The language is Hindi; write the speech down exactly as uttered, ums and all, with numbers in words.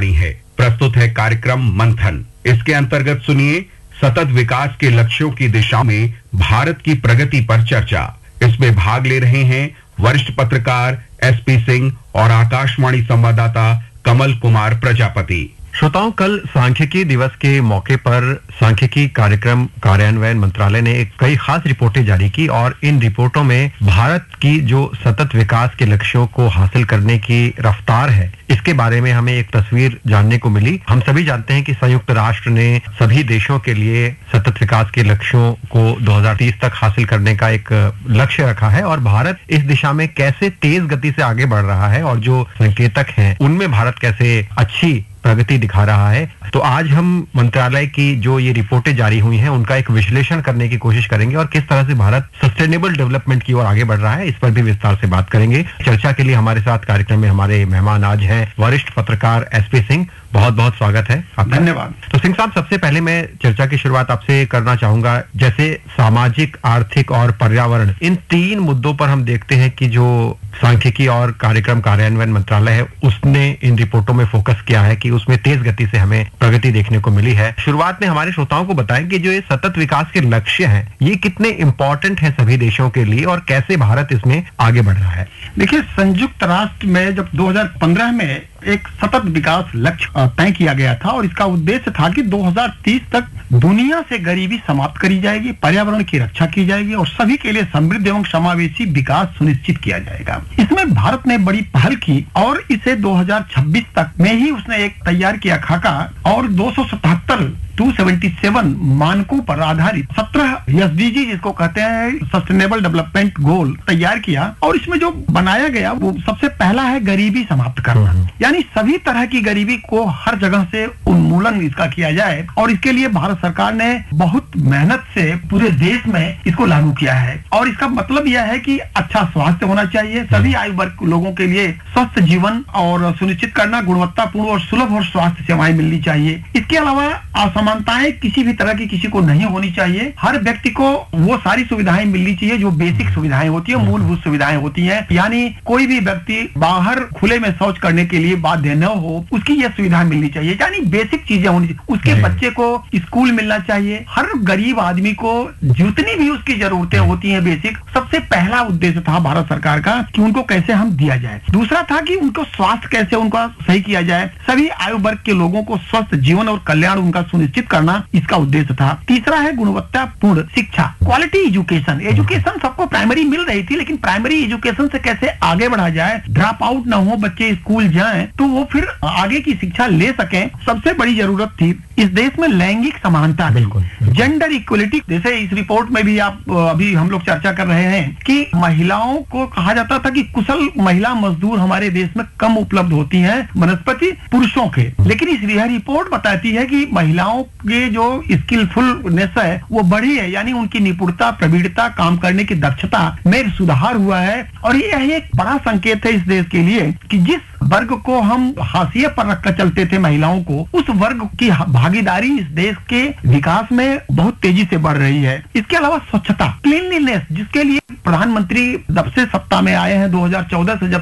जारी है। प्रस्तुत है कार्यक्रम मंथन। इसके अंतर्गत सुनिए सतत विकास के लक्ष्यों की दिशा में भारत की प्रगति पर चर्चा। इसमें भाग ले रहे हैं वरिष्ठ पत्रकार एसपी सिंह और आकाशवाणी संवाददाता कमल कुमार प्रजापति। श्रोताओं, कल सांख्यिकी दिवस के मौके पर सांख्यिकी कार्यक्रम कार्यान्वयन मंत्रालय ने एक कई खास रिपोर्टें जारी की और इन रिपोर्टों में भारत की जो सतत विकास के लक्ष्यों को हासिल करने की रफ्तार है, इसके बारे में हमें एक तस्वीर जानने को मिली। हम सभी जानते हैं कि संयुक्त राष्ट्र ने सभी देशों के लिए सतत विकास के लक्ष्यों को दो हज़ार तीस तक हासिल करने का एक लक्ष्य रखा है और भारत इस दिशा में कैसे तेज गति से आगे बढ़ रहा है और जो संकेतक हैं उनमें भारत कैसे अच्छी प्रगति दिखा रहा है। तो आज हम मंत्रालय की जो ये रिपोर्टें जारी हुई हैं उनका एक विश्लेषण करने की कोशिश करेंगे और किस तरह से भारत सस्टेनेबल डेवलपमेंट की ओर आगे बढ़ रहा है, इस पर भी विस्तार से बात करेंगे। चर्चा के लिए हमारे साथ कार्यक्रम में हमारे मेहमान आज हैं वरिष्ठ पत्रकार एसपी सिंह। बहुत बहुत स्वागत है आपका। धन्यवाद। तो सिंह साहब, सबसे पहले मैं चर्चा की शुरुआत आपसे करना चाहूंगा। जैसे सामाजिक, आर्थिक और पर्यावरण, इन तीन मुद्दों पर हम देखते हैं कि जो सांख्यिकी और कार्यक्रम कार्यान्वयन मंत्रालय है उसने इन रिपोर्टों में फोकस किया है कि उसमें तेज गति से हमें प्रगति देखने को मिली है। शुरुआत में हमारे श्रोताओं को बताएं कि जो ये सतत विकास के लक्ष्य हैं ये कितने इंपॉर्टेंट हैं सभी देशों के लिए और कैसे भारत इसमें आगे बढ़ रहा है। देखिए, संयुक्त राष्ट्र में जब दो हज़ार पंद्रह में एक सतत विकास लक्ष्य तय किया गया था और इसका उद्देश्य था कि दो हज़ार तीस तक दुनिया से गरीबी समाप्त करी जाएगी, पर्यावरण की रक्षा की जाएगी और सभी के लिए समृद्ध एवं समावेशी विकास सुनिश्चित किया जाएगा। इसमें भारत ने बड़ी पहल की और इसे दो हज़ार छब्बीस तक में ही उसने एक तैयार किया खाका और दो सौ सतहत्तर दो सौ सतहत्तर मानकों पर आधारित सत्रह एसडीजी जिसको कहते हैं सस्टेनेबल डेवलपमेंट गोल तैयार किया और इसमें जो बनाया गया वो सबसे पहला है गरीबी समाप्त करना, यानी सभी तरह की गरीबी को हर जगह से उन्मूलन इसका किया जाए और इसके लिए भारत सरकार ने बहुत मेहनत से पूरे देश में इसको लागू किया है। और इसका मतलब यह है कि अच्छा स्वास्थ्य होना चाहिए, सभी आयु वर्ग लोगों के लिए स्वस्थ जीवन और सुनिश्चित करना, गुणवत्तापूर्ण और सुलभ और स्वास्थ्य सेवाएं मिलनी चाहिए। इसके अलावा असमानताएं किसी भी तरह की किसी को नहीं होनी चाहिए। हर व्यक्ति को वो सारी सुविधाएं मिलनी चाहिए जो बेसिक सुविधाएं होती है, मूलभूत सुविधाएं होती हैं, यानी कोई भी व्यक्ति बाहर खुले में शौच करने के लिए बाध्य न हो, उसकी ये सुविधा मिलनी चाहिए, यानी बेसिक चीजें होनी चाहिए। उसके बच्चे को स्कूल मिलना चाहिए। हर गरीब आदमी को जितनी भी उसकी जरूरतें होती हैं बेसिक, सबसे पहला उद्देश्य था भारत सरकार का कि उनको कैसे हम दिया जाए। दूसरा था कि उनको स्वास्थ्य कैसे उनका सही किया जाए, सभी आयु वर्ग के लोगों को स्वस्थ जीवन और कल्याण उनका सुनिश्चित करना इसका उद्देश्य था। तीसरा है गुणवत्तापूर्ण शिक्षा, क्वालिटी एजुकेशन। एजुकेशन सबको प्राइमरी मिल रही थी लेकिन प्राइमरी एजुकेशन से कैसे आगे बढ़ा जाए, ड्रॉप आउट न हो, बच्चे स्कूल जाएं तो वो फिर आगे की शिक्षा ले सकें। सबसे बड़ी जरूरत थी इस देश में लैंगिक समानता, बिल्कुल जेंडर इक्वलिटी। जैसे इस रिपोर्ट में भी आप अभी हम लोग चर्चा कर रहे हैं कि महिलाओं को कहा जाता था कि कुशल महिला मजदूर हमारे देश में कम उपलब्ध होती हैं बनस्पति पुरुषों के, लेकिन इस यह रिपोर्ट बताती है कि महिलाओं के जो स्किलफुलनेस है वो बढ़ी है, यानी उनकी निपुणता, प्रवीणता, काम करने की दक्षता में सुधार हुआ है। और यह एक बड़ा संकेत है इस देश के लिए कि जिस वर्ग को हम हाशिए पर रखकर चलते थे महिलाओं को, उस वर्ग की भागीदारी इस देश के विकास में बहुत तेजी से बढ़ रही है। इसके अलावा स्वच्छता, क्लीनलीनेस, जिसके लिए प्रधानमंत्री जब से सत्ता में आए हैं दो हज़ार चौदह से जब